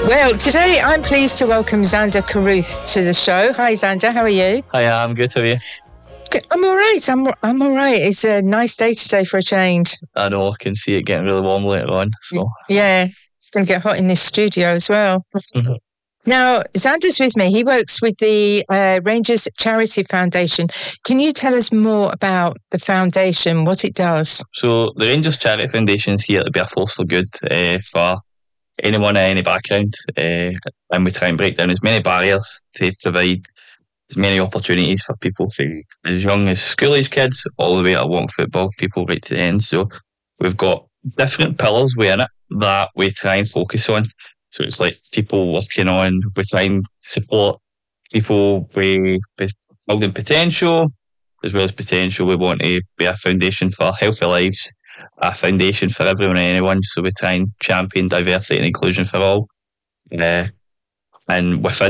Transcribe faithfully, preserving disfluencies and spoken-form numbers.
Well, today I'm pleased to welcome Xander Carruth to the show. Hi, Xander. How are you? Hi, I'm good. How are you? I'm all right. I'm I'm all right. It's a nice day today for a change. I know. I can see it getting really warm later on. So yeah, it's going to get hot in this studio as well. Now, Xander's with me. He works with the uh, Rangers Charity Foundation. Can you tell us more about the foundation, what it does? So the Rangers Charity Foundation is here to be a force for good uh, for anyone in any background, uh, and we try and break down as many barriers to provide as many opportunities for people from as young as school-age kids all the way to want football people right to the end. So we've got different pillars within it that we try and focus on. So it's like people working on, we try and support people with, with building potential, as well as potential. We want to be a foundation for healthy lives, a foundation for everyone and anyone. So we try and champion diversity and inclusion for all. Uh, and within